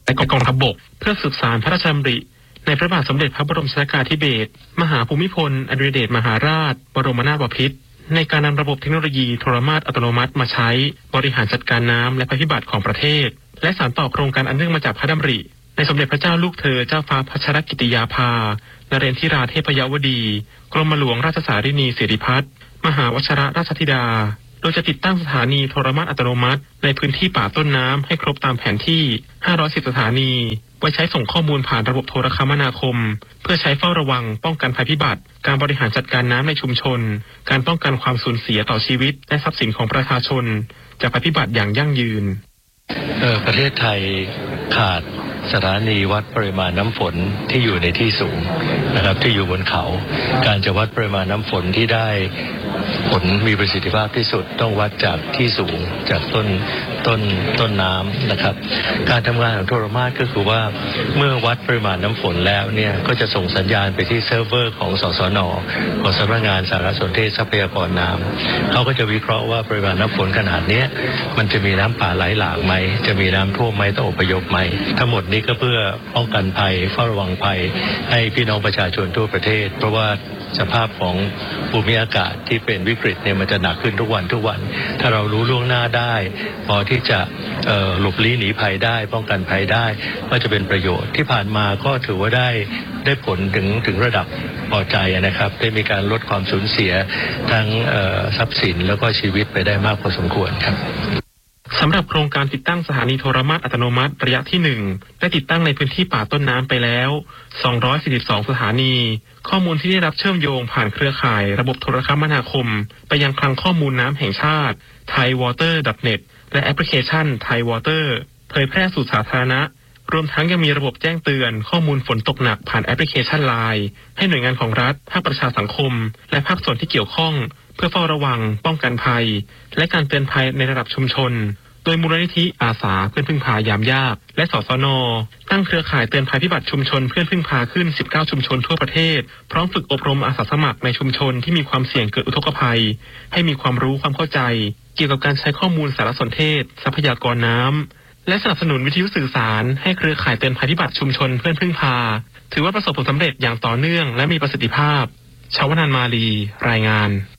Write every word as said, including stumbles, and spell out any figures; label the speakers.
Speaker 1: และกองทัพบกเพื่อสืบสานพระราชดำริในพระบาทสมเด็จพระบรมชนกาธิเบศรมหาภูมิพลอดุลยเดชมหาราชบรมนาถบพิตรในการนำระบบเทคโนโลยีโทรมาตรอัตโนมัติมาใช้บริหารจัดการน้ำและภัยพิบัติของประเทศและสานต่อโครงการอันเนื่องมาจากพระดำริในสมเด็จพระเจ้าลูกเธอเจ้าฟ้าพัชรกิติยาภานเรนทิราเทพยวดีกรมหลวงราชสารินีสิริพัฒน์มหาวชิรราชธิดาโดยจะติดตั้งสถานีโทรมาตรอัตโนมัติในพื้นที่ป่าต้นน้ำให้ครบตามแผนที่ห้าร้อยสิบสถานีไว้ใช้ส่งข้อมูลผ่านระบบโทรคมนาคมเพื่อใช้เฝ้าระวังป้องกันภัยพิบัติการบริหารจัดการน้ำในชุมชนการป้องกันความสูญเสียต่อชีวิตและทรัพย์สินของประชาชนจากภัยพิบัติอย่างยั่งยืน
Speaker 2: เอ่อประเทศไทยขาดสถานีวัดปริมาณน้ำฝนที่อยู่ในที่สูงนะครับที่อยู่บนเขาการจะวัดปริมาณน้ำฝนที่ได้ผลมีประสิทธิภาพที่สุดต้องวัดจากที่สูงจากต้นต้นต้นน้ำนะครับการทำงานของโทรมาตรก็คือว่าเมื่อวัดปริมาณน้ำฝนแล้วเนี่ยก็จะส่งสัญญาณไปที่เซิร์ฟเวอร์ของสสน.ของสำนักงานสารสนเทศทรัพยากรน้ำเขาก็จะวิเคราะห์ว่าปริมาณน้ำฝนขนาดนี้มันจะมีน้ำป่าไหลหลากไหมจะมีน้ำท่วมไหมต้องอพยพไหมทั้งหมดนี้ก็เพื่อป้องกันภัยเฝ้าระวังภัยให้พี่น้องประชาชนทั่วประเทศเพราะว่าสภาพของภูมิอากาศที่เป็นวิกฤตเนี่ยมันจะหนักขึ้นทุกวันทุกวันถ้าเรารู้ล่วงหน้าได้พอที่จะหลบลี้หนีภัยได้ป้องกันภัยได้ก็จะเป็นประโยชน์ที่ผ่านมาก็ถือว่าได้ได้ผลถึงถึงระดับพอใจนะครับได้มีการลดความสูญเสียทั้งทรัพย์สินแล้วก็ชีวิตไปได้มากพอสมควรครับ
Speaker 1: สำหรับโครงการติดตั้งสถานีโทรมาตรอัตโนมัติระยะที่หนึ่งได้ติดตั้งในพื้นที่ป่าต้นน้ำไปแล้วสองร้อยสี่สิบสองสถานีข้อมูลที่ได้รับเชื่อมโยงผ่านเครือข่ายระบบโทรคมนาคมไปยังคลังข้อมูลน้ำแห่งชาติ ไทยวอเตอร์ ดอท เน็ต และแอปพลิเคชัน Thai Water เผยแพร่สู่สาธารณะรวมทั้งยังมีระบบแจ้งเตือนข้อมูลฝนตกหนักผ่านแอปพลิเคชัน ไลน์ ให้หน่วยงานของรัฐภาคประชาสังคมและภาคส่วนที่เกี่ยวข้องเพื่อเฝ้าระวังป้องกันภัยและการเตือนภัยในระดับชุมชนโดยมูลนิธิอาสาเพื่อนพึ่งพายามยากและสสน.ตั้งเครือข่ายเตือนภัยพิบัติชุมชนเพื่อนพึ่งพาขึ้นสิบเก้าชุมชนทั่วประเทศพร้อมฝึกอบรมอาสาสมัครในชุมชนที่มีความเสี่ยงเกิดอุทกภัยให้มีความรู้ความเข้าใจเกี่ยวกับการใช้ข้อมูลสารสนเทศทรัพยากรน้ำและสนับสนุนวิทยุสื่อสารให้เครือข่ายเตือนภัยพิบัติชุมชนเพื่อนพึ่งพาถือว่าประสบผลสำเร็จอย่างต่อเนื่องและมีประสิทธิภาพชวนันท์ มาลีรายงาน